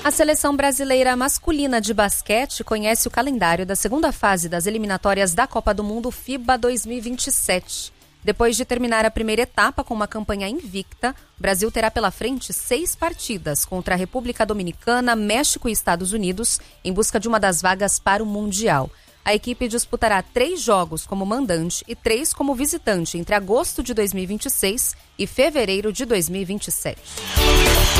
A seleção brasileira masculina de basquete conhece o calendário da segunda fase das eliminatórias da Copa do Mundo FIBA 2027. Depois de terminar a primeira etapa com uma campanha invicta, o Brasil terá pela frente 6 partidas contra a República Dominicana, México e Estados Unidos, em busca de uma das vagas para o Mundial. A equipe disputará 3 jogos como mandante e 3 como visitante entre agosto de 2026 e fevereiro de 2027.